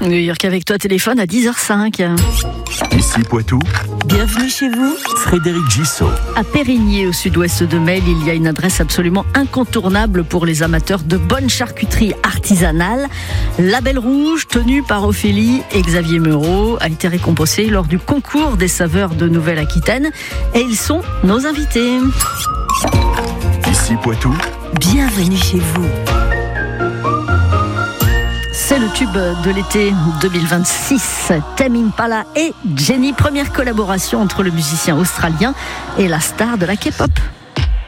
New York avec toi, téléphone à 10h05. Ici Poitou. Bienvenue chez vous. Frédéric Gissot. À Périgny, au sud-ouest de Mail, il y a une adresse absolument incontournable pour les amateurs de bonne charcuterie artisanale. La Belle Rouge, tenue par Ophélie et Xavier Meurot, a été récompensée lors du concours des saveurs de Nouvelle-Aquitaine. Et ils sont nos invités. Ici Poitou. Bienvenue chez vous. C'est le tube de l'été 2026, Tame Impala et Jenny, première collaboration entre le musicien australien et la star de la K-pop.